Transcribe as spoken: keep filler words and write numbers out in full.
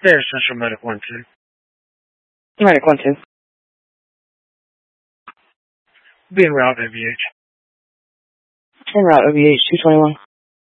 There's Central Medic one two. Medic one two. Being route O V H. En route O V H two twenty-one.